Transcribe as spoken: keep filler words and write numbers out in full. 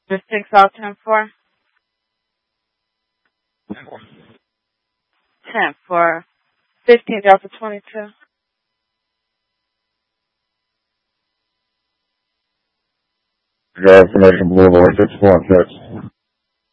The six all ten four. Ten for fifteen Delta twenty two. Your information Boulevard six one six.